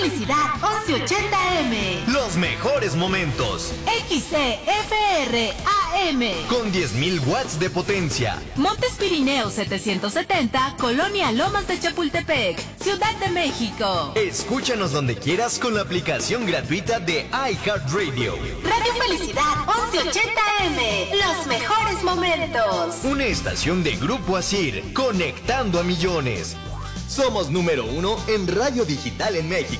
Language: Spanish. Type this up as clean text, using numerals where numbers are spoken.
Felicidad 1180M. Los mejores momentos. XCFR AM. Con 10.000 watts de potencia. Montes Pirineos 770, Colonia Lomas de Chapultepec, Ciudad de México. Escúchanos donde quieras con la aplicación gratuita de iHeartRadio. Radio Felicidad 1180M. Los mejores momentos. Una estación de Grupo Asir, conectando a millones. Somos número 1 en radio digital en México.